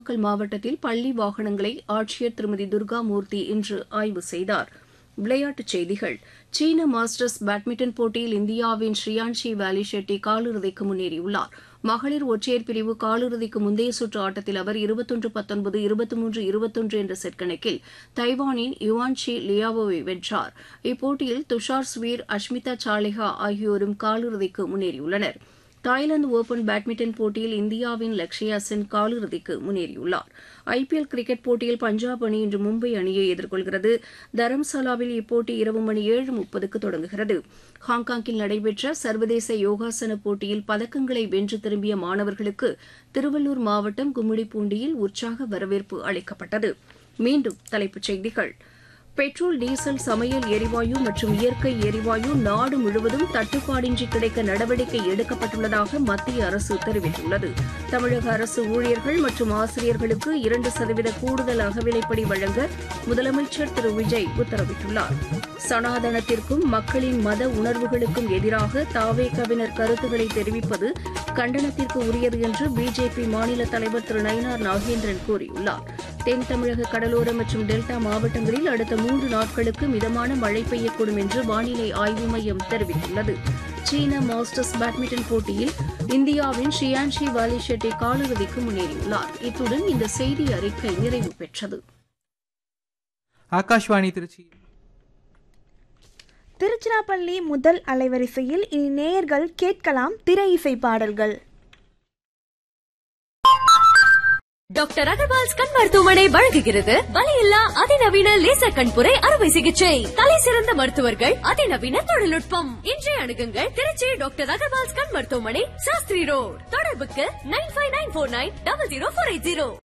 நாமக்கல் மாவட்டத்தில் பள்ளி வாகனங்களை ஆட்சியர் திருமதி துர்காமூர்த்தி இன்று ஆய்வு செய்தார். விளையாட்டுச் செய்திகள். சீன மாஸ்டர்ஸ் பேட்மிண்டன் போட்டியில் இந்தியாவின் ஸ்ரீயான்ஷி வேலி ஷெட்டி காலிறுதிக்கு முன்னேறியுள்ளார். மகளிர் ஒற்றையர் பிரிவு காலிறுதிக்கு முந்தைய சுற்று ஆட்டத்தில் அவர் 21-19, 23-21 என்ற செட் கணக்கில் தைவானின் யுவான்ஷி லியாவோவை வென்றார். இப்போட்டியில் துஷார் ஸ்வீர், அஷ்மிதா சாலிஹா ஆகியோரும் காலிறுதிக்கு முன்னேறியுள்ளனர். தாய்லாந்து ஒபன் பேட்மிண்டன் போட்டியில் இந்தியாவின் லக்ஷயா சென் காலிறுதிக்கு முன்னேறியுள்ளார். ஐபிஎல் கிரிக்கெட் போட்டியில் பஞ்சாப் அணி இன்று மும்பை அணியை எதிர்கொள்கிறது. தரம்சாலாவில் இப்போட்டி இரவு மணி 7:30க்கு தொடங்குகிறது. ஹாங்காங்கில் நடைபெற்ற சர்வதேச யோகாசன போட்டியில் பதக்கங்களை வென்று திரும்பிய மாணவர்களுக்கு திருவள்ளூர் மாவட்டம் கும்மிடிப்பூண்டியில் உற்சாக வரவேற்பு அளிக்கப்பட்டது. மீண்டும் தலைப்புச் செய்திகள். பெட்ரோல், டீசல், சமையல் எரிவாயு மற்றும் இயற்கை எரிவாயு நாடு முழுவதும் தட்டுப்பாடின்றி கிடைக்க நடவடிக்கை எடுக்கப்பட்டுள்ளதாக மத்திய அரசு தெரிவித்துள்ளது. தமிழக அரசு ஊழியர்கள் மற்றும் ஆசிரியர்களுக்கு 2% கூடுதல் அகவிலைப்படி வழங்க முதலமைச்சர் திரு விஜய் உத்தரவிட்டுள்ளார். சனாதனத்திற்கும் மக்களின் மத உணர்வுகளுக்கும் எதிராக தாவேகவினர் கருத்துக்களை தெரிவிப்பது கண்டனத்திற்கு உரியது என்று பிஜேபி மாநில தலைவர் திரு நயினார் நாகேந்திரன் கூறியுள்ளார். தென் தமிழக கடலோர மற்றும் டெல்டா மாவட்டங்களில் அடுத்த 3 நாட்களுக்கு மிதமான மழை பெய்யக்கூடும் என்று வானிலை ஆய்வு மையம் தெரிவித்துள்ளது. சீன மாஸ்டர்ஸ் பேட்மிண்டன் போட்டியில் இந்தியாவின் ஸ்ரீயான்ஷி வேலி ஷெட்டி காலிறுதிக்கு முன்னேறியுள்ளார். இத்துடன் இந்த செய்தி அறிக்கை நிறைவு பெற்றது. ஆகாஷ்வாணி திருச்சிராப்பள்ளி முதல் அலைவரிசையில் இனி நேயர்கள் கேட்கலாம் திரை இசை பாடல்கள். டாக்டர் அகர்வால்ஸ் கண் மருத்துவமனை வழங்குகிறது வலியில்லா அதிநவீன லேசர் கண்புரை அறுவை சிகிச்சை. தலை சிறந்த மருத்துவர்கள், அதிநவீன தொழில்நுட்பம். இன்றைய அணுகுங்கள் திருச்சி டாக்டர் அகர்வால்ஸ் கண் மருத்துவமனை, சாஸ்திரி ரோட். தொடர்புக்கு 9594900480.